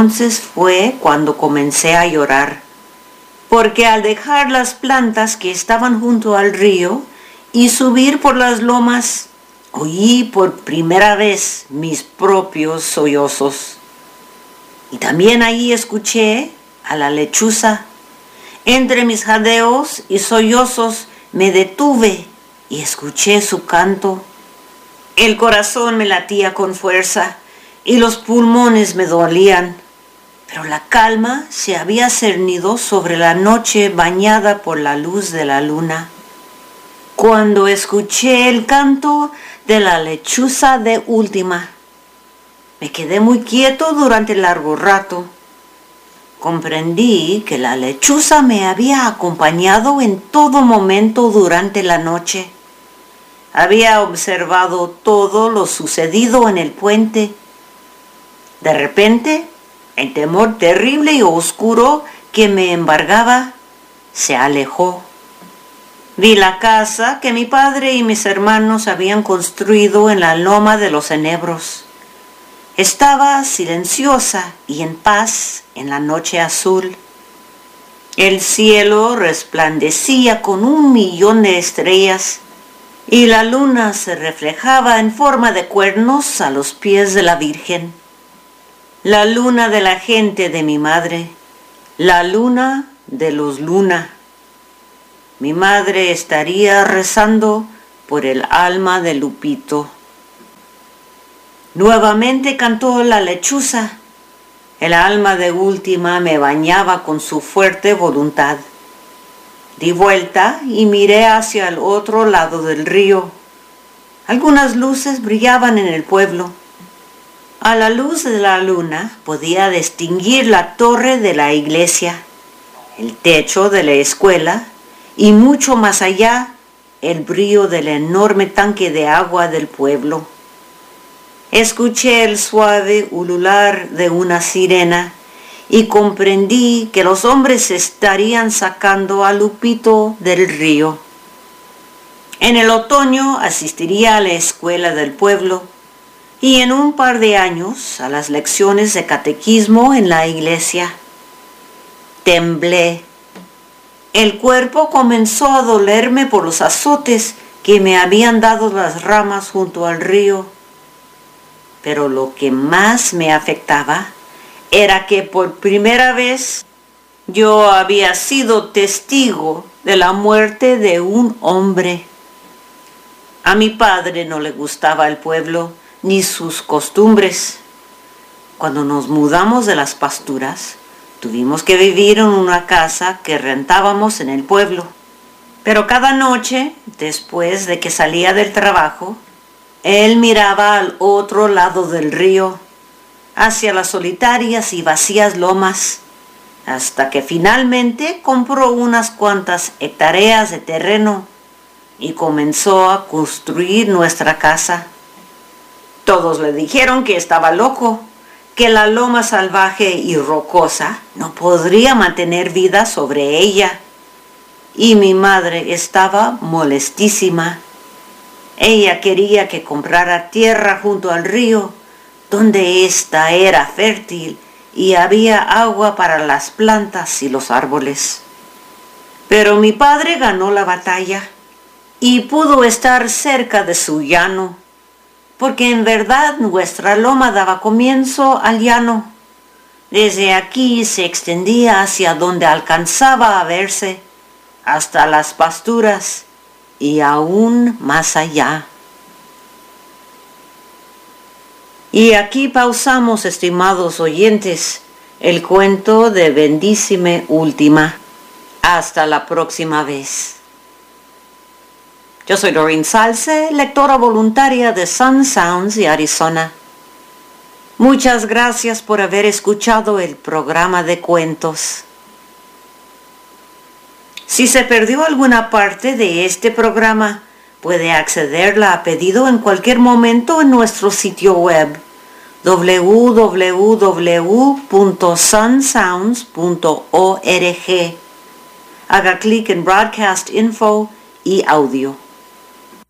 entonces fue cuando comencé a llorar, porque al dejar las plantas que estaban junto al río y subir por las lomas, oí por primera vez mis propios sollozos. Y también allí escuché a la lechuza. Entre mis jadeos y sollozos me detuve y escuché su canto. El corazón me latía con fuerza y los pulmones me dolían, pero la calma se había cernido sobre la noche bañada por la luz de la luna. Cuando escuché el canto de la lechuza de última, me quedé muy quieto durante largo rato. Comprendí que la lechuza me había acompañado en todo momento durante la noche. Había observado todo lo sucedido en el puente. De repente, el temor terrible y oscuro que me embargaba se alejó. Vi la casa que mi padre y mis hermanos habían construido en la loma de los enebros. Estaba silenciosa y en paz en la noche azul. El cielo resplandecía con 1.000.000 de estrellas y la luna se reflejaba en forma de cuernos a los pies de la Virgen. La luna de la gente de mi madre, la luna de los Luna. Mi madre estaría rezando por el alma de Lupito. Nuevamente cantó la lechuza. El alma de última me bañaba con su fuerte voluntad. Di vuelta y miré hacia el otro lado del río. Algunas luces brillaban en el pueblo. A la luz de la luna podía distinguir la torre de la iglesia, el techo de la escuela y mucho más allá el brillo del enorme tanque de agua del pueblo. Escuché el suave ulular de una sirena y comprendí que los hombres estarían sacando a Lupito del río. En el otoño asistiría a la escuela del pueblo y en un par de años a las lecciones de catequismo en la iglesia. Temblé. El cuerpo comenzó a dolerme por los azotes que me habían dado las ramas junto al río. Pero lo que más me afectaba era que por primera vez yo había sido testigo de la muerte de un hombre. A mi padre no le gustaba el pueblo ni sus costumbres. Cuando nos mudamos de las pasturas, tuvimos que vivir en una casa que rentábamos en el pueblo. Pero cada noche, después de que salía del trabajo, él miraba al otro lado del río, hacia las solitarias y vacías lomas, hasta que finalmente compró unas cuantas hectáreas de terreno y comenzó a construir nuestra casa. Todos le dijeron que estaba loco, que la loma salvaje y rocosa no podría mantener vida sobre ella. Y mi madre estaba molestísima. Ella quería que comprara tierra junto al río, donde ésta era fértil y había agua para las plantas y los árboles. Pero mi padre ganó la batalla y pudo estar cerca de su llano, porque en verdad nuestra loma daba comienzo al llano. Desde aquí se extendía hacia donde alcanzaba a verse, hasta las pasturas y aún más allá. Y aquí pausamos, estimados oyentes, el cuento de Bendícime Última. Hasta la próxima vez. Yo soy Doreen Salce, lectora voluntaria de Sun Sounds de Arizona. Muchas gracias por haber escuchado el programa de cuentos. Si se perdió alguna parte de este programa, puede accederla a pedido en cualquier momento en nuestro sitio web www.sunsounds.org. Haga clic en Broadcast Info y Audio.